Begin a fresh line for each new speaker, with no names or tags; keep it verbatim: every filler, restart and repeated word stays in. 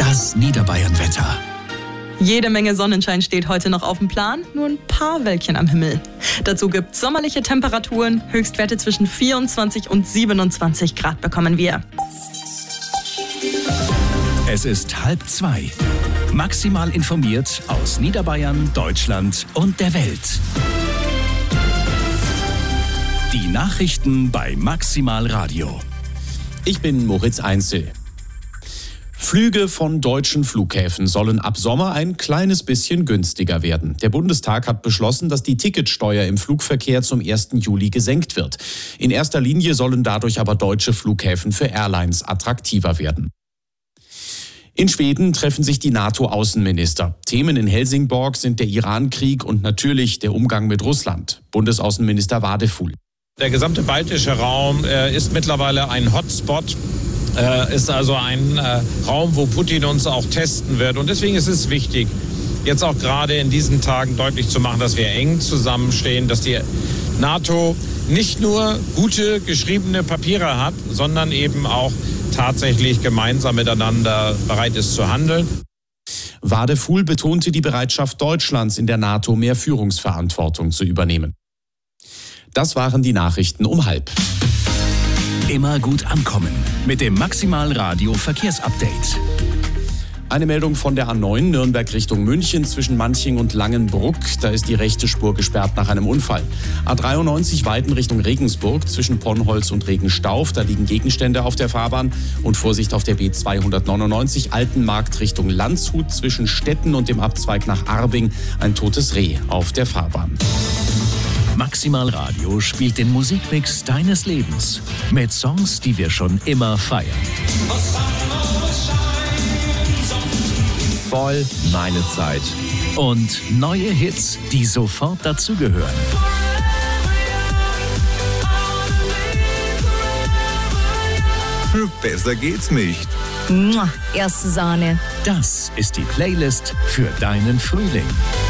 Das Niederbayern-Wetter.
Jede Menge Sonnenschein steht heute noch auf dem Plan, nur ein paar Wölkchen am Himmel. Dazu gibt es sommerliche Temperaturen, Höchstwerte zwischen vierundzwanzig und siebenundzwanzig Grad bekommen wir.
Es ist halb zwei. Maximal informiert aus Niederbayern, Deutschland und der Welt. Die Nachrichten bei Maximal Radio.
Ich bin Moritz Einzel. Flüge von deutschen Flughäfen sollen ab Sommer ein kleines bisschen günstiger werden. Der Bundestag hat beschlossen, dass die Ticketsteuer im Flugverkehr zum ersten Juli gesenkt wird. In erster Linie sollen dadurch aber deutsche Flughäfen für Airlines attraktiver werden. In Schweden treffen sich die NATO-Außenminister. Themen in Helsingborg sind der Iran-Krieg und natürlich der Umgang mit Russland. Bundesaußenminister Wadefuhl.
Der gesamte baltische Raum äh, ist mittlerweile ein Hotspot, äh, ist also ein äh, Raum, wo Putin uns auch testen wird. Und deswegen ist es wichtig, jetzt auch gerade in diesen Tagen deutlich zu machen, dass wir eng zusammenstehen, dass die NATO nicht nur gute geschriebene Papiere hat, sondern eben auch tatsächlich gemeinsam miteinander bereit ist zu handeln.
Wadefuhl betonte die Bereitschaft Deutschlands in der NATO, mehr Führungsverantwortung zu übernehmen. Das waren die Nachrichten um halb.
Immer gut ankommen mit dem Maximal Radio Verkehrsupdate.
Eine Meldung von der A neun Nürnberg Richtung München zwischen Manching und Langenbruck. Da ist die rechte Spur gesperrt nach einem Unfall. A dreiundneunzig Weiden Richtung Regensburg zwischen Ponnholz und Regenstauf. Da liegen Gegenstände auf der Fahrbahn. Und Vorsicht auf der B zweihundertneunundneunzig Altenmarkt Richtung Landshut zwischen Stetten und dem Abzweig nach Arbing. Ein totes Reh auf der Fahrbahn.
Maximal Radio spielt den Musikmix deines Lebens mit Songs, die wir schon immer feiern.
Voll meine Zeit.
Und neue Hits, die sofort dazugehören.
Besser geht's nicht.
Mua, erste Sahne.
Das ist die Playlist für deinen Frühling.